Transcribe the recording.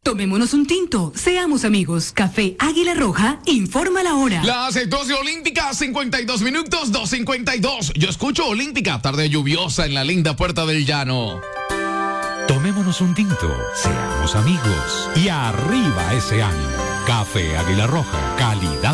Tomémonos un tinto, seamos amigos. Café Águila Roja, informa la hora. Las 12 olímpicas, 52 minutos, 2:52. Yo escucho Olímpica, tarde lluviosa en la linda Puerta del Llano. Tomémonos un tinto, seamos amigos y arriba ese ánimo. Café Águila Roja, calidad